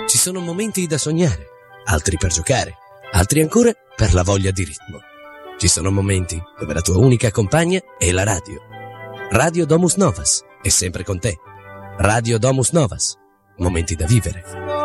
Ci sono momenti da sognare, altri per giocare, altri ancora per la voglia di ritmo. Ci sono momenti dove la tua unica compagna è la radio. Radio Domus Novas è sempre con te. Radio Domus Novas. Momenti da vivere.